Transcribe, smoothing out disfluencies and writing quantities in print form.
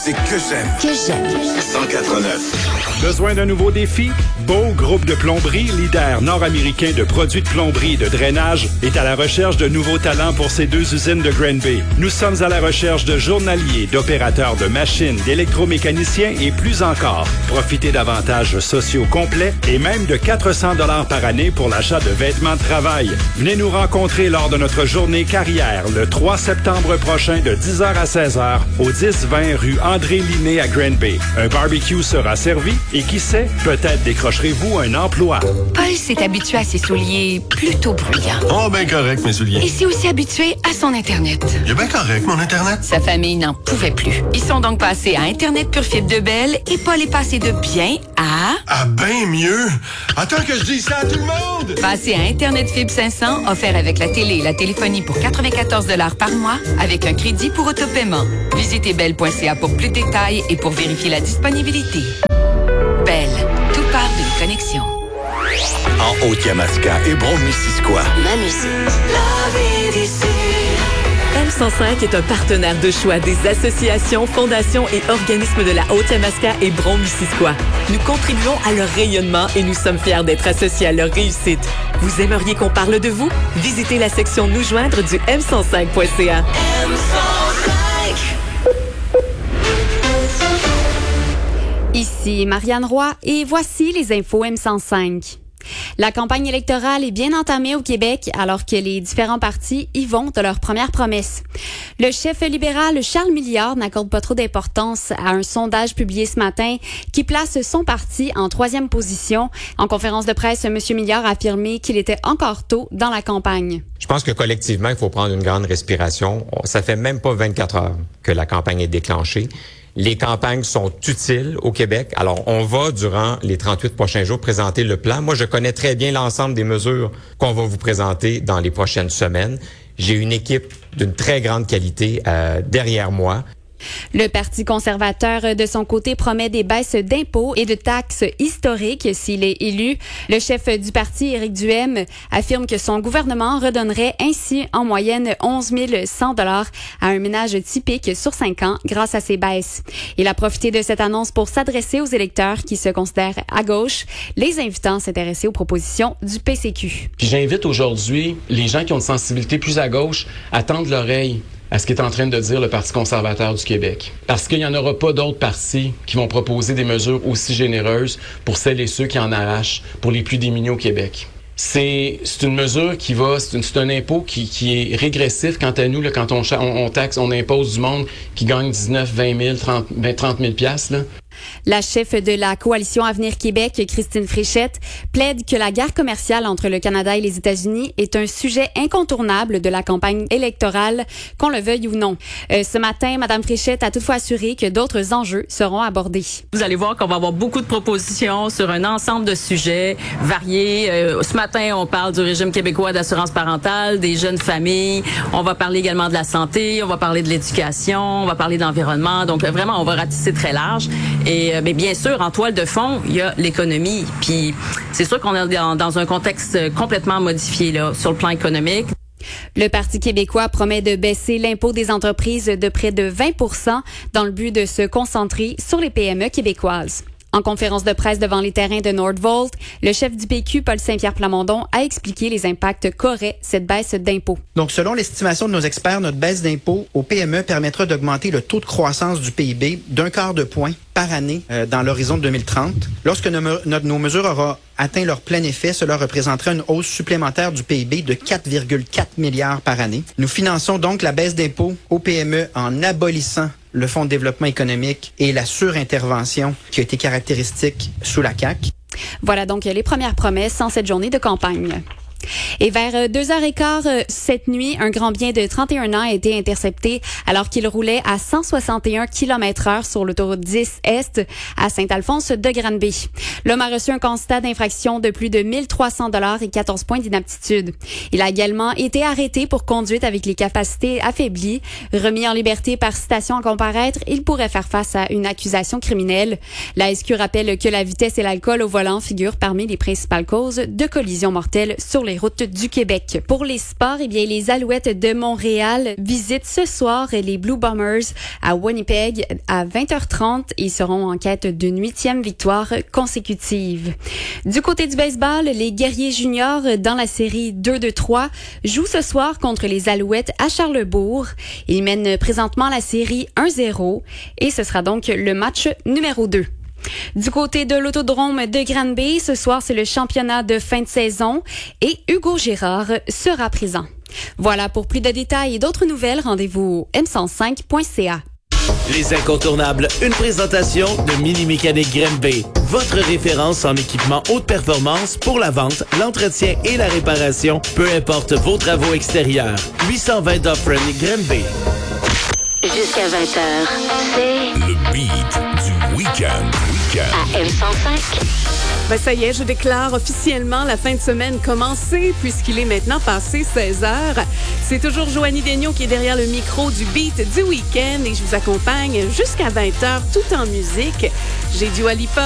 C'est que j'aime. 189. Besoin d'un nouveau défi? Beau Groupe de plomberie, leader nord-américain de produits de plomberie et de drainage, est à la recherche de nouveaux talents pour ses 2 usines de Granby. Nous sommes à la recherche de journaliers, d'opérateurs de machines, d'électromécaniciens et plus encore. Profitez d'avantages sociaux complets et même de 400 $ par année pour l'achat de vêtements de travail. Venez nous rencontrer lors de notre journée carrière le 3 septembre prochain de 10h à 16h au 10-20 rue André Linné à Granby. Un barbecue sera servi et qui sait, peut-être décrocherez-vous un emploi. Paul s'est habitué à ses souliers plutôt bruyants. Oh, ben correct, mes souliers. Il s'est aussi habitué à son Internet. Il est bien correct, mon Internet. Sa famille n'en pouvait plus. Ils sont donc passés à Internet Pure Fibre de Bell et Paul est passé de bien à... Ah, ben mieux. Attends que je dise ça à tout le monde. Passé à Internet Fibre 500, offert avec la télé et la téléphonie pour 94 $ par mois, avec un crédit pour autopaiement. Visitez bell.ca pour plus de détails et pour vérifier la disponibilité. Bell, tout part d'une connexion. En Haute-Yamaska et Brome-Missisquoi. Ma musique. La vie d'ici. M105 est un partenaire de choix des associations, fondations et organismes de la Haute-Yamaska et Brome-Missisquoi. Nous contribuons à leur rayonnement et nous sommes fiers d'être associés à leur réussite. Vous aimeriez qu'on parle de vous? Visitez la section Nous joindre du m105.ca. Ici Marianne Roy et voici les infos M105. La campagne électorale est bien entamée au Québec alors que les différents partis y vont de leurs premières promesses. Le chef libéral Charles Milliard n'accorde pas trop d'importance à un sondage publié ce matin qui place son parti en 3e position. En conférence de presse, M. Milliard a affirmé qu'il était encore tôt dans la campagne. Je pense que collectivement, il faut prendre une grande respiration. Ça fait même pas 24 heures que la campagne est déclenchée. Les campagnes sont utiles au Québec. Alors, on va, durant les 38 prochains jours, présenter le plan. Moi, je connais très bien l'ensemble des mesures qu'on va vous présenter dans les prochaines semaines. J'ai une équipe d'une très grande qualité derrière moi. Le Parti conservateur, de son côté, promet des baisses d'impôts et de taxes historiques s'il est élu. Le chef du parti, Éric Duhaime, affirme que son gouvernement redonnerait ainsi en moyenne 11 100 $ à un ménage typique sur 5 ans grâce à ces baisses. Il a profité de cette annonce pour s'adresser aux électeurs qui se considèrent à gauche, les invitant à s'intéresser aux propositions du PCQ. Puis j'invite aujourd'hui les gens qui ont une sensibilité plus à gauche à tendre l'oreille à ce qu'est en train de dire le Parti conservateur du Québec. Parce qu'il n'y en aura pas d'autres partis qui vont proposer des mesures aussi généreuses pour celles et ceux qui en arrachent, pour les plus démunis au Québec. C'est une mesure qui va, c'est un impôt qui est régressif quant à nous, là, quand on taxe, on impose du monde qui gagne 19, 20 000, 30 000 piastres, là. La chef de la Coalition Avenir Québec, Christine Fréchette, plaide que la guerre commerciale entre le Canada et les États-Unis est un sujet incontournable de la campagne électorale, qu'on le veuille ou non. Ce matin, Mme Fréchette a toutefois assuré que d'autres enjeux seront abordés. Vous allez voir qu'on va avoir beaucoup de propositions sur un ensemble de sujets variés. Ce matin, on parle du régime québécois d'assurance parentale, des jeunes familles. On va parler également de la santé, on va parler de l'éducation, on va parler d'environnement. Donc vraiment, on va ratisser très large. Et mais bien sûr, en toile de fond, il y a l'économie. Puis c'est sûr qu'on est dans un contexte complètement modifié là, sur le plan économique. Le Parti québécois promet de baisser l'impôt des entreprises de près de 20 % dans le but de se concentrer sur les PME québécoises. En conférence de presse devant les terrains de Nordvolt, le chef du PQ, Paul Saint-Pierre Plamondon, a expliqué les impacts qu'aurait cette baisse d'impôts. Donc, selon l'estimation de nos experts, notre baisse d'impôts aux PME permettra d'augmenter le taux de croissance du PIB d'1/4 de point par année dans l'horizon de 2030. Lorsque nos mesures auront atteint leur plein effet, cela représenterait une hausse supplémentaire du PIB de 4,4 milliards par année. Nous finançons donc la baisse d'impôts aux PME en abolissant le Fonds de développement économique et la surintervention qui a été caractéristique sous la CAQ. Voilà donc les premières promesses en cette journée de campagne. Et vers 2h15 cette nuit, un grand bien de 31 ans a été intercepté alors qu'il roulait à 161 km/h sur l'autoroute 10 Est à Saint-Alphonse-de-Granby. L'homme a reçu un constat d'infraction de plus de 1 300 $ et 14 points d'inaptitude. Il a également été arrêté pour conduite avec les capacités affaiblies. Remis en liberté par citation à comparaître, il pourrait faire face à une accusation criminelle. La SQ rappelle que la vitesse et l'alcool au volant figurent parmi les principales causes de collisions mortelles sur les les routes du Québec. Pour les sports, eh bien, les Alouettes de Montréal visitent ce soir les Blue Bombers à Winnipeg à 20h30. Ils seront en quête d'une 8e victoire consécutive. Du côté du baseball, les Guerriers juniors dans la série 2-3 jouent ce soir contre les Alouettes à Charlesbourg. Ils mènent présentement la série 1-0 et ce sera donc le match numéro 2. Du côté de l'autodrome de Granby, ce soir, c'est le championnat de fin de saison et Hugo Girard sera présent. Voilà, pour plus de détails et d'autres nouvelles, rendez-vous au m105.ca. Les incontournables, une présentation de Mini Mécanique Granby, votre référence en équipement haute performance pour la vente, l'entretien et la réparation, peu importe vos travaux extérieurs. 820 Dufferin Granby. Jusqu'à 20h, c'est Le beat du week-end. À M105. Ben ça y est, je déclare officiellement la fin de semaine commencée puisqu'il est maintenant passé 16h. C'est toujours Joanie Daigneault qui est derrière le micro du beat du week-end et je vous accompagne jusqu'à 20h tout en musique. J'ai Dua Lipa.